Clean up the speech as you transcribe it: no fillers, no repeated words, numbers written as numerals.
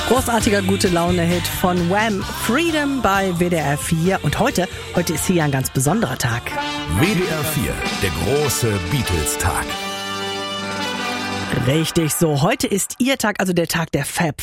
Großartiger Gute-Laune-Hit von Wham! Freedom bei WDR 4. Und heute ist hier ein ganz besonderer Tag. WDR 4, der große Beatles-Tag. Richtig so. Heute ist Ihr Tag, also der Tag der Fab